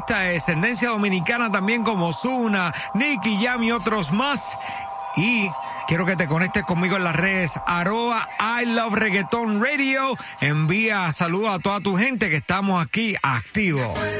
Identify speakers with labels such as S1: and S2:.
S1: artistas de descendencia dominicana también como Ozuna, Nicky Jam y otros más. Y quiero que te conectes conmigo en las redes @ILoveReggaetonRadio. Envía saludos a toda tu gente que estamos aquí activos.